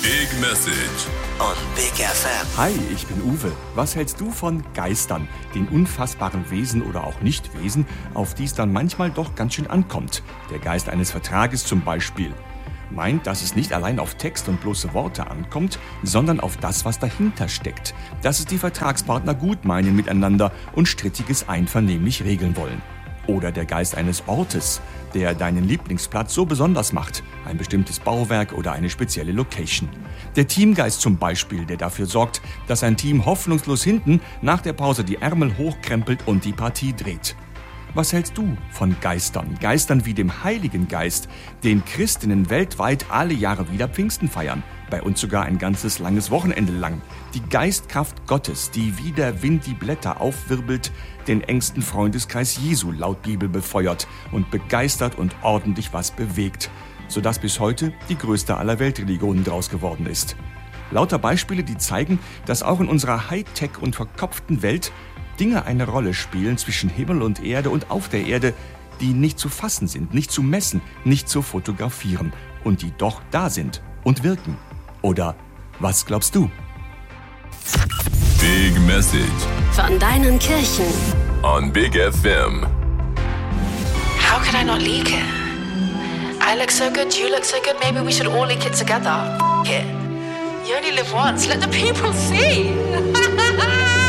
Big Message on Big FM. Hi, ich bin Uwe. Was hältst du von Geistern, den unfassbaren Wesen oder auch Nichtwesen, auf die es dann manchmal doch ganz schön ankommt? Der Geist eines Vertrages zum Beispiel. Meint, dass es nicht allein auf Text und bloße Worte ankommt, sondern auf das, was dahinter steckt. Dass es die Vertragspartner gut meinen miteinander und Strittiges einvernehmlich regeln wollen. Oder der Geist eines Ortes, der deinen Lieblingsplatz so besonders macht, ein bestimmtes Bauwerk oder eine spezielle Location. Der Teamgeist zum Beispiel, der dafür sorgt, dass ein Team hoffnungslos hinten nach der Pause die Ärmel hochkrempelt und die Partie dreht. Was hältst du von Geistern? Geistern wie dem Heiligen Geist, den Christinnen weltweit alle Jahre wieder Pfingsten feiern. Bei uns sogar ein ganzes langes Wochenende lang. Die Geistkraft Gottes, die wie der Wind die Blätter aufwirbelt, den engsten Freundeskreis Jesu laut Bibel befeuert und begeistert und ordentlich was bewegt, sodass bis heute die größte aller Weltreligionen draus geworden ist. Lauter Beispiele, die zeigen, dass auch in unserer Hightech- und verkopften Welt Dinge eine Rolle spielen zwischen Himmel und Erde und auf der Erde, die nicht zu fassen sind, nicht zu messen, nicht zu fotografieren und die doch da sind und wirken. Oder was glaubst du? Big Message Von deinen Kirchen. on Big FM. How could I not leak it? I look so good, you look so good, maybe we should all leak it together. F it. You only live once, let the people see.